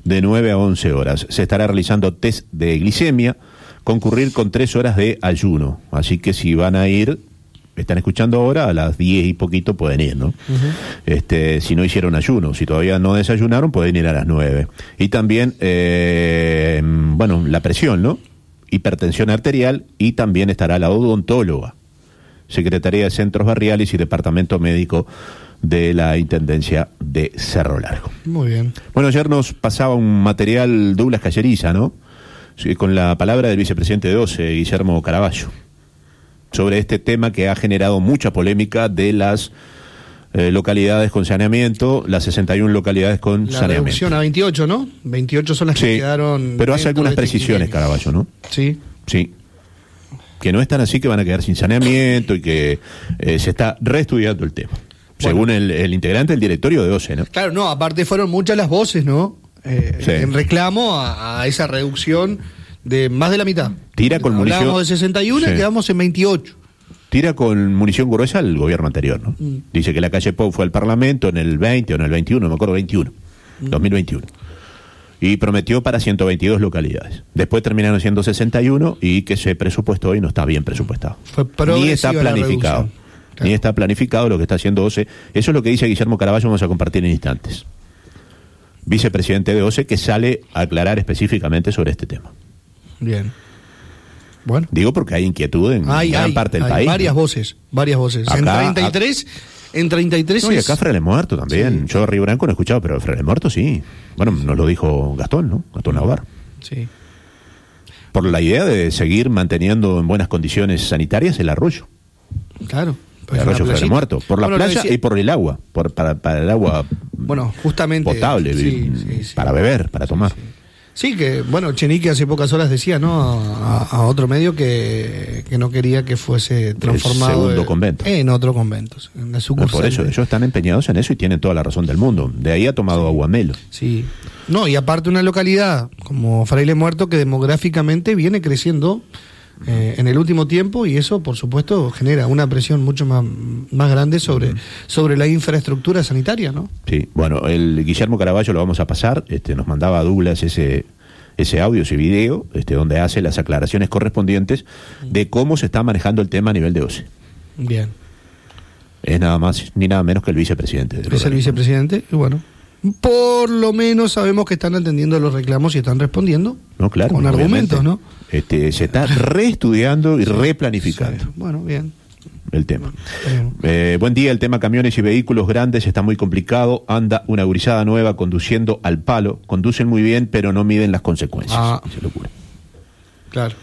de 9 a 11 horas. Se estará realizando test de glicemia, concurrir con 3 horas de ayuno. Así que si van a ir, están escuchando ahora, a las 10 y poquito pueden ir, ¿no? Si no hicieron ayuno, si todavía no desayunaron, pueden ir a las 9. Y también, la presión, ¿no? Hipertensión arterial, y también estará la odontóloga, Secretaría de Centros Barriales y Departamento Médico de la Intendencia de Cerro Largo. Muy bien. Bueno, ayer nos pasaba un material Douglas Calleriza, ¿no? Sí, con la palabra del vicepresidente de OCE, Guillermo Caraballo, sobre este tema que ha generado mucha polémica de las localidades con saneamiento, las 61 localidades con la saneamiento. reducción a 28, ¿no? 28 son las que quedaron... Pero hace algunas precisiones, Caraballo, ¿no? Sí. Sí. Que no están así, que van a quedar sin saneamiento y que se está reestudiando el tema. Bueno, según el integrante del directorio de OCE, ¿no? Claro, no, aparte fueron muchas las voces, ¿no? En reclamo a esa reducción de más de la mitad. Tira con munición. Hablábamos de 61 y quedamos en 28. Tira con munición gruesa el gobierno anterior, ¿no? Dice que la calle Pou fue al Parlamento en el 20 o en el 21, no me acuerdo, 2021. Y prometió para 122 localidades. Después terminaron siendo 61 y que ese presupuesto hoy no está bien presupuestado. Ni está planificado. Claro. Ni está planificado lo que está haciendo OCE. Eso es lo que dice Guillermo Caraballo, vamos a compartir en instantes. Vicepresidente de OCE, que sale a aclarar específicamente sobre este tema. Bien. Bueno. Digo porque hay inquietud en gran parte del país. Varias voces. Acá, en 33 no, y acá Frele Muerto también. Sí. Yo a Río Branco no he escuchado, pero Frele Muerto sí. Bueno, nos lo dijo Gastón, ¿no? Gastón Navarro. Sí. Por la idea de seguir manteniendo en buenas condiciones sanitarias el arroyo. Claro. El arroyo Frele Muerto. Por la playa y por el agua. Para el agua justamente, potable. Para beber, para tomar. Sí. Sí, que, Chenique hace pocas horas decía, ¿no? A otro medio que no quería que fuese transformado el segundo convento. En otro convento, en la sucursal. Por eso, ellos están empeñados en eso y tienen toda la razón del mundo. De ahí ha tomado Aguamelo. Sí. No, y aparte una localidad como Fraile Muerto que demográficamente viene creciendo en el último tiempo, y eso, por supuesto, genera una presión mucho más grande sobre la infraestructura sanitaria, ¿no? Sí, bueno, el Guillermo Caraballo lo vamos a pasar, nos mandaba a Douglas ese audio, ese video, donde hace las aclaraciones correspondientes de cómo se está manejando el tema a nivel de OCE. Bien. Es nada más ni nada menos que el vicepresidente. Es el vicepresidente, y bueno, por lo menos sabemos que están atendiendo los reclamos y están respondiendo con argumentos, ¿no? Se está reestudiando y replanificando. Bueno, bien. El tema. Buen día, el tema camiones y vehículos grandes está muy complicado. Anda una gurizada nueva conduciendo al palo. Conducen muy bien, pero no miden las consecuencias. Se locura. Claro.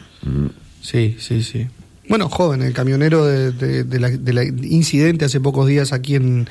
Sí. Bueno, joven, el camionero de la incidente hace pocos días aquí en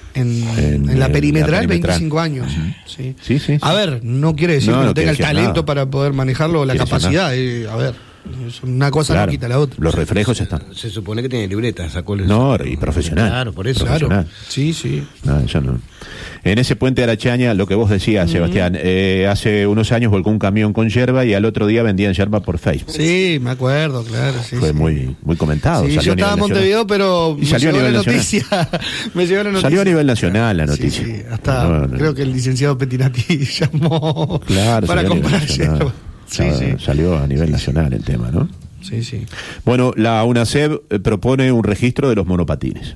la perimetral, 25 años. Sí. A ver, no quiere decir que no tenga el talento para poder manejarlo, la capacidad. A ver, una cosa no quita la otra. Los reflejos están. Se supone que tiene libreta, sacó el... No, y profesional. Claro, por eso. Claro. Sí. No, yo no. En ese puente de Arachaña, lo que vos decías, Sebastián, hace unos años volcó un camión con yerba y al otro día vendían yerba por Facebook. Sí, me acuerdo, claro. Fue muy comentado. Sí, yo estaba en Montevideo, pero y salió a nivel nacional. Me llegó la noticia. Salió a nivel nacional la noticia. Sí, hasta creo que el licenciado Pettinati llamó para comprar yerba. Salió a nivel nacional el tema, ¿no? Sí. Bueno, la UNACEB propone un registro de los monopatines.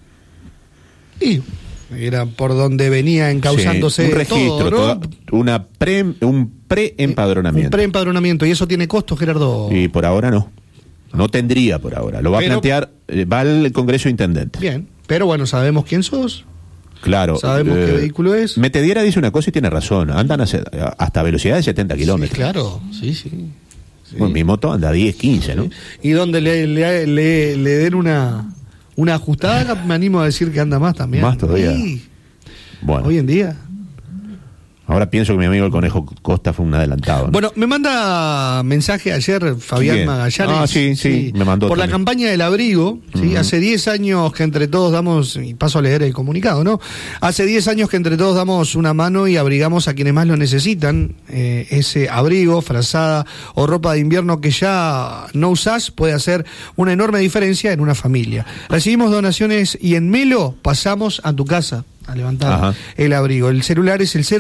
Y era por donde venía encauzándose un registro, todo, ¿no? Un preempadronamiento. Un preempadronamiento, y eso tiene costo, Gerardo. Y por ahora no tendría por ahora. Lo va a plantear, va al Congreso de Intendentes. Bien, pero bueno, sabemos quién sos. Claro. Sabemos qué vehículo es. Metediera dice una cosa y tiene razón. Andan hasta velocidad de 70 kilómetros. Sí, claro, sí. Bueno, mi moto anda a 10, 15, ¿no? Y donde le den una ajustada, me animo a decir que anda más también. Más todavía. Bueno. Hoy en día. Ahora pienso que mi amigo el Conejo Costa fue un adelantado, ¿no? Bueno, me manda mensaje ayer Fabián Magallanes. Sí, me mandó. Por también. La campaña del abrigo, ¿sí? Hace 10 años que entre todos damos, y paso a leer el comunicado, ¿no? Hace 10 años que entre todos damos una mano y abrigamos a quienes más lo necesitan. Ese abrigo, frazada o ropa de invierno que ya no usás puede hacer una enorme diferencia en una familia. Recibimos donaciones y en Melo pasamos a tu casa. a levantar el abrigo. El celular es el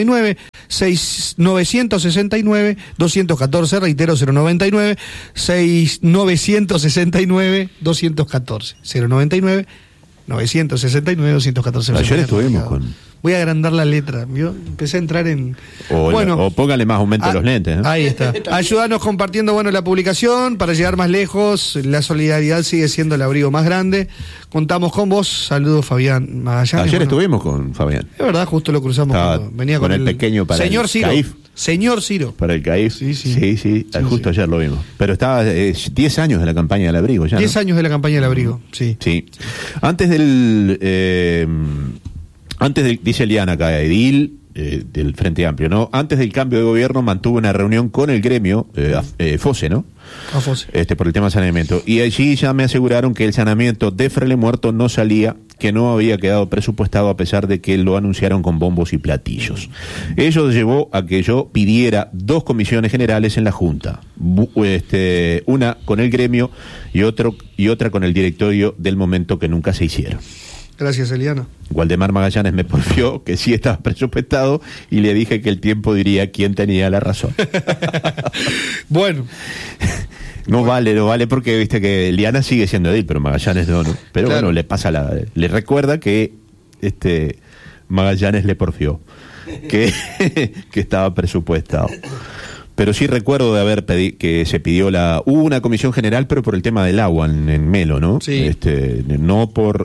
099-969-214, reitero, 099-969-214, 099-969-214. Ayer estuvimos con... Voy a agrandar la letra, ¿vio? Empecé a entrar en... O póngale más aumento a los lentes, ¿no? Ahí está. Ayúdanos compartiendo, la publicación para llegar más lejos. La solidaridad sigue siendo el abrigo más grande. Contamos con vos. Saludos, Fabián Magallanes. Ayer estuvimos con Fabián. Es verdad, justo lo cruzamos. Venía con el pequeño para señor el Ciro. CAIF. Señor Ciro. Para el CAIF. Sí. Justo ayer lo vimos. Pero estaba 10 años de la campaña del abrigo ya, 10 años de la campaña del abrigo, sí. Antes del... dice Eliana acá, edil del Frente Amplio, ¿no? Antes del cambio de gobierno mantuvo una reunión con el gremio, FOSE, ¿no? FOSE. Por el tema de saneamiento. Y allí ya me aseguraron que el saneamiento de Frele Muerto no salía, que no había quedado presupuestado a pesar de que lo anunciaron con bombos y platillos. Ello llevó a que yo pidiera 2 comisiones generales en la Junta. Una con el gremio y otra con el directorio del momento, que nunca se hicieron. Gracias, Eliana. Waldemar Magallanes me porfió que sí estaba presupuestado y le dije que el tiempo diría quién tenía la razón. Bueno. No vale porque viste que Eliana sigue siendo edil, pero Magallanes no. Pero claro, le recuerda que Magallanes le porfió que estaba presupuestado. Pero sí recuerdo de haber pedido que se pidió hubo una comisión general, pero por el tema del agua en Melo, ¿no? Sí. No por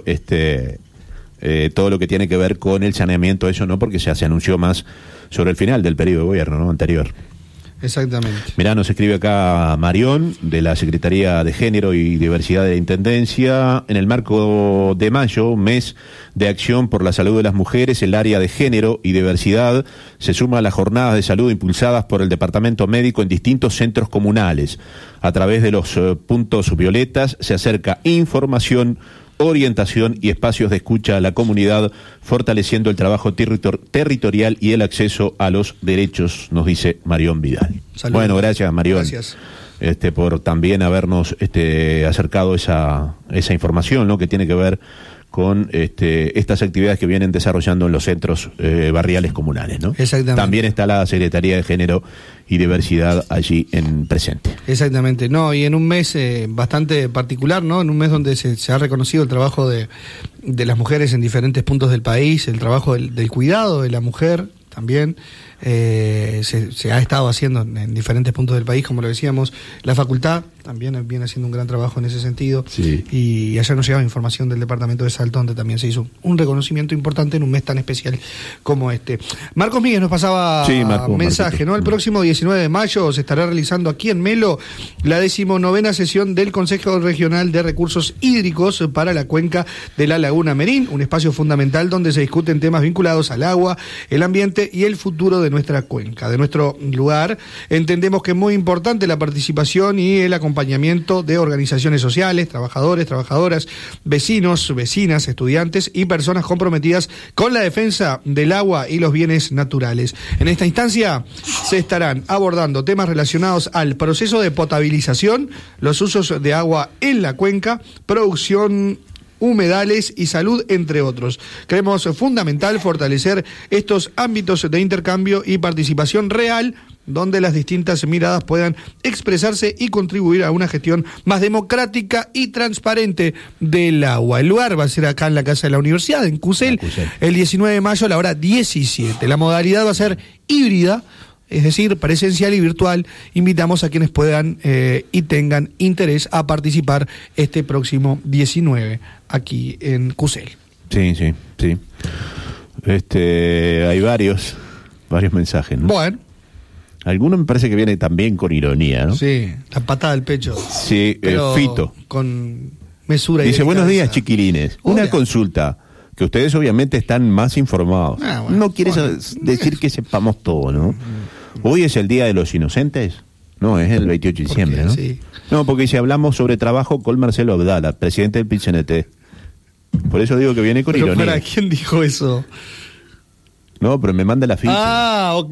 todo lo que tiene que ver con el saneamiento, eso no, porque se anunció más sobre el final del periodo de gobierno, ¿no? Anterior. Exactamente. Mirá, nos escribe acá Marión, de la Secretaría de Género y Diversidad de la Intendencia. En el marco de mayo, mes de acción por la salud de las mujeres, el área de género y diversidad se suma a las jornadas de salud impulsadas por el Departamento Médico en distintos centros comunales. A través de los puntos violetas se acerca información, orientación y espacios de escucha a la comunidad, fortaleciendo el trabajo territorial y el acceso a los derechos, nos dice Marión Vidal. Saludos. Bueno, gracias, Marión. Gracias. Por también habernos acercado esa información, ¿no? Que tiene que ver con estas actividades que vienen desarrollando en los centros barriales comunales, ¿no? Exactamente. También está la Secretaría de Género y Diversidad allí presente. Exactamente. No, y en un mes bastante particular, ¿no? En un mes donde se ha reconocido el trabajo de las mujeres en diferentes puntos del país, el trabajo del cuidado de la mujer también. Se ha estado haciendo en diferentes puntos del país, como lo decíamos. La facultad también viene haciendo un gran trabajo en ese sentido. Sí. Y ayer nos llegaba información del departamento de Salto, donde también se hizo un reconocimiento importante en un mes tan especial como este. Marcos Míguez nos pasaba mensaje, ¿no? El próximo 19 de mayo se estará realizando aquí en Melo la 19ª sesión del Consejo Regional de Recursos Hídricos para la cuenca de la Laguna Merín, un espacio fundamental donde se discuten temas vinculados al agua, el ambiente y el futuro de nuestra cuenca, de nuestro lugar. Entendemos que es muy importante la participación y el acompañamiento de organizaciones sociales, trabajadores, trabajadoras, vecinos, vecinas, estudiantes y personas comprometidas con la defensa del agua y los bienes naturales. En esta instancia se estarán abordando temas relacionados al proceso de potabilización, los usos de agua en la cuenca, producción, humedales y salud, entre otros. Creemos fundamental fortalecer estos ámbitos de intercambio y participación real, donde las distintas miradas puedan expresarse y contribuir a una gestión más democrática y transparente del agua. El lugar va a ser acá en la Casa de la Universidad, en Cusel, el 19 de mayo a la hora 17. La modalidad va a ser híbrida, es decir, presencial y virtual. Invitamos a quienes puedan y tengan interés a participar este próximo 19 aquí en Cusel. Sí. Hay varios mensajes, ¿no? Bueno. Alguno me parece que viene también con ironía, ¿no? Sí, la patada al pecho. Sí, Fito. Con mesura y dice, buenos cabeza. días, chiquilines. Hola. Una consulta, que ustedes obviamente están más informados. No quiere decir que sepamos todo, ¿no? Hoy es el Día de los Inocentes. No, es el 28 de diciembre, ¿no? Sí. No, porque si hablamos sobre trabajo con Marcelo Abdala, presidente del PIT-CNT. Por eso digo que viene con ironía. ¿Para quién dijo eso? No, pero me manda la ficha. Ah, ok.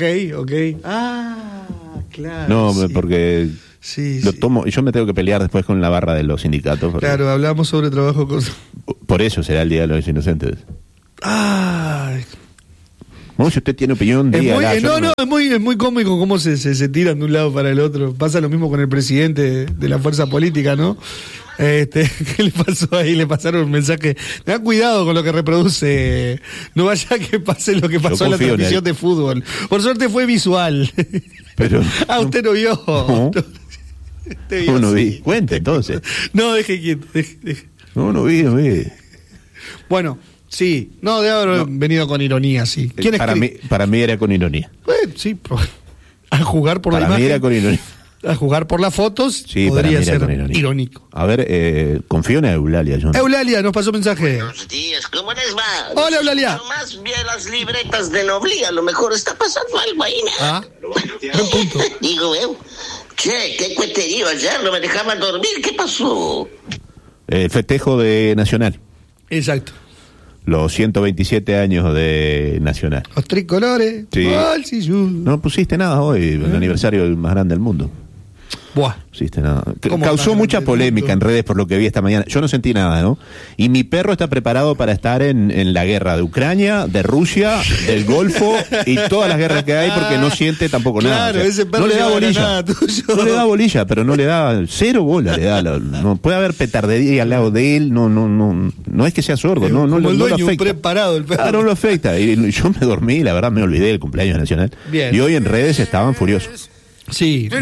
Claro. No, sí. porque lo tomo, y yo me tengo que pelear después con la barra de los sindicatos. Claro, hablamos sobre trabajo con... Por eso será el Día de los Inocentes. Ay. Bueno, si usted tiene opinión, dígala. Es muy cómico cómo se tiran de un lado para el otro. Pasa lo mismo con el presidente de la fuerza política, ¿no? ¿Qué le pasó ahí? Le pasaron un mensaje. Tengan cuidado con lo que reproduce. No vaya que pase lo que pasó en la transmisión de fútbol. Por suerte fue visual. Pero usted no vio. No vi. Cuente entonces. No, deje quieto. Deje. No vi. Bueno. Sí, debe haber venido con ironía, sí. ¿Quién para mí era con ironía. Sí, a jugar por la imagen. Para mí era con ironía. A jugar por las fotos, sí, podría ser irónico. A ver, confío en Eulalia. Eulalia, nos pasó mensaje. Buenos días, ¿cómo les va? Hola, Eulalia. Más bien las libretas de Noblia, a lo mejor está pasando algo ahí. Buen punto. Digo, qué cueterío ayer, no me dejaban dormir, ¿qué pasó? El festejo de Nacional. Exacto. Los 127 años de Nacional. Los tricolores. Sí. No pusiste nada hoy, el aniversario más grande del mundo. Buah. Pusiste nada. Causó mucha polémica en redes por lo que vi esta mañana. Yo no sentí nada, ¿no? Y mi perro está preparado para estar en la guerra de Ucrania, de Rusia, del Golfo y todas las guerras que hay porque no siente tampoco nada. Claro, ese perro no le da bolilla. No le da bolilla, pero no le da cero bola. Le da. No puede haber petardería al lado de él. No es que sea sordo. No el dueño, lo afecta. Preparado el perro. Claro, no lo afecta. Y yo me dormí, la verdad me olvidé del cumpleaños nacional. Bien. Y hoy en redes estaban furiosos. Sí,